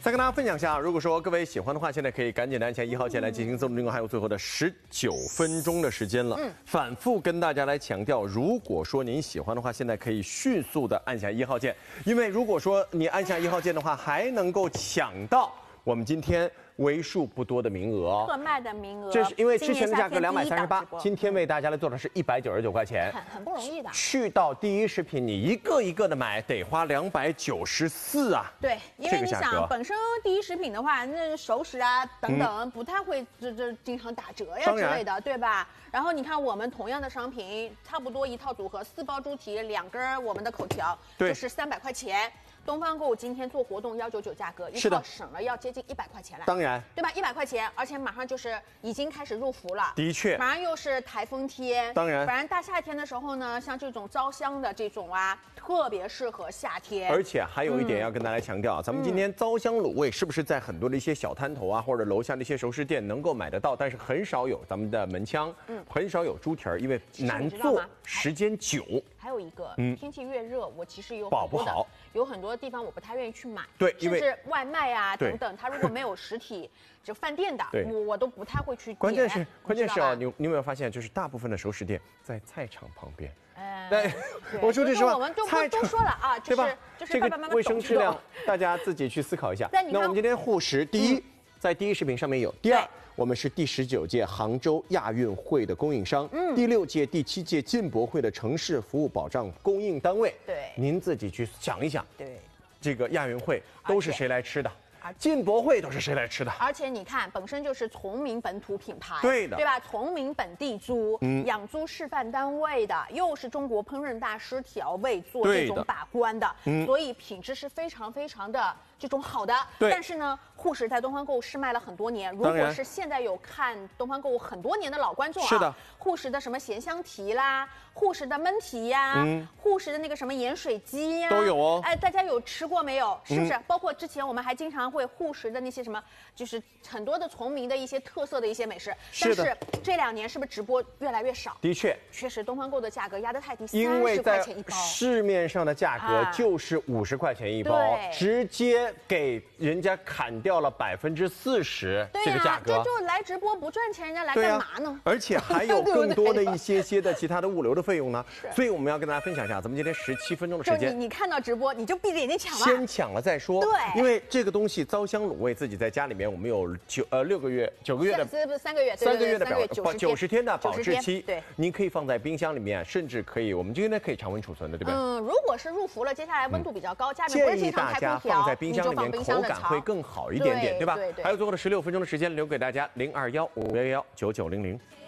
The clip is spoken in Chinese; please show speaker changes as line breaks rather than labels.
再跟大家分享一下，如果说各位喜欢的话，现在可以赶紧的按下1号键来进行自动订购，还有最后的19分钟的时间了。反复跟大家来强调，如果说您喜欢的话，现在可以迅速的按下1号键，因为如果说你按下1号键的话，还能够抢到我们今天为数不多的名额哦，
特卖的名额。
这是因为之前的价格238，今天为大家来做的是199块钱，
很不容易的。
去到第一食品，你一个一个的买，得花294啊。
对，因为你想，本身第一食品的话，那熟食啊等等，不太会这经常打折呀之类的，对吧？然后你看我们同样的商品，差不多一套组合，4包猪蹄，2根我们的口条，就是300块钱。东方购物今天做活动199价格，一套省了要接近100块钱了。
当然，
对吧？100块钱，而且马上就是已经开始入伏了。
的确，
马上又是台风天。
当然，
反正大夏天的时候呢，像这种糟香的这种啊，特别适合夏天。
而且还有一点要跟大家强调，咱们今天糟香卤味是不是在很多的一些小摊头啊，或者楼下的一些熟食店能够买得到？但是很少有咱们的门腔，很少有猪蹄儿，因为难做，时间久。
还有一个，天气越热，我其实
保不好，
有很多地方我不太愿意去买，
对，
甚至外卖啊等等，它如果没有实体就饭店的，我都不太会去点。
关键是啊，你有没有发现，就是大部分的熟食店在菜场旁边。对，我说这实话，
我们就不多说了啊，
对吧？
就是
这个卫生质量，大家自己去思考一下。那我们今天护食，第一，在第一食品上面有；第二，我们是第19届杭州亚运会的供应商，第6届、第7届进博会的城市服务保障供应单位。
对，
您自己去想一想，
对，
这个亚运会都是谁来吃的？进博会都是谁来吃的？
而且你看，本身就是崇明本土品牌，
对的，
对吧？崇明本地猪，养猪示范单位的，又是中国烹饪大师调味做这种把关的，所以品质是非常非常的这种好的。但是呢，护食在东方购物试卖了很多年，如果是现在有看东方购物很多年的老观众啊，
是的，
护食的什么咸香蹄啦，护食的焖蹄呀，护食的那个什么盐水鸡呀，
都有哦。
哎，大家有吃过没有？是不是？包括之前我们还经常会护食的那些什么，就是很多的崇明的一些特色的一些美食。但是这2年是不是直播越来越少？
的确，
确实东方购的价格压得太低
，30
块钱一包。
市面上的价格就是50块钱一包，直接给人家砍掉了40%这个价格。
这就来直播不赚钱，人家来干嘛呢？
而且还有更多的一些的其他的物流的费用呢。所以我们要跟大家分享一下，咱们今天17分钟的时间，
你看到直播你就闭着眼睛抢了，
先抢了再说。
对，
因为这个东西糟香卤味自己在家里面，我们有9个月、9个月的
3个月
的90天的保质期。
对，
您可以放在冰箱里面，甚至可以，我们今天可以常温储存的，对不对？
如果是入伏了，接下来温度比较高，家里
建议大家放在冰箱里面，口感会更好一点点，对吧？还有最后的16分钟的时间留给大家，0215119900。